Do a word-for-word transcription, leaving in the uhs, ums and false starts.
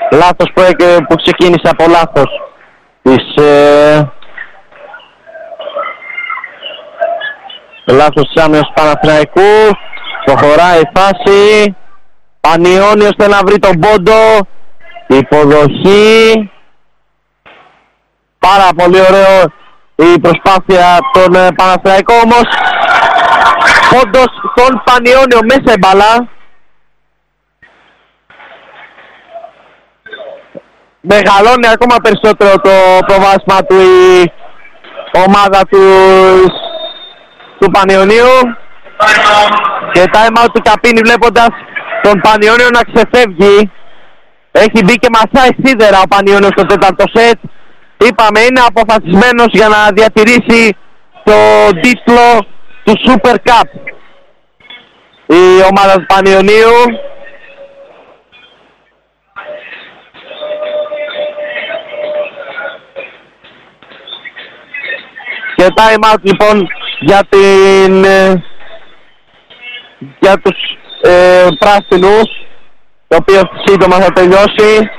Λάθος που, που ξεκίνησε από λάθος της ε, λάθος της άμυνας του Παναθηναϊκού. Προχωράει η φάση. Πανιώνιος θέλει να βρει τον πόντο. Υποδοχή. Πάρα πολύ ωραίο η προσπάθεια των ε, Παναθηναϊκών, όμως πόντος στον Πανιώνιο, μέσα η μπαλά. Μεγαλώνει ακόμα περισσότερο το προβάσμα του η ομάδα του, του Πανιωνίου. Και time out του Καπίνη, βλέποντας τον Πανιώνιο να ξεφεύγει. Έχει μπει και μασάει σίδερα ο Πανιώνιος στο τέταρτο σετ. Είπαμε, είναι αποφασισμένος για να διατηρήσει το τίτλο του Super Cup η ομάδα του Πανιωνίου. Και time out λοιπόν για την για τους ε, πράσινους, το οποίο σύντομα θα τελειώσει.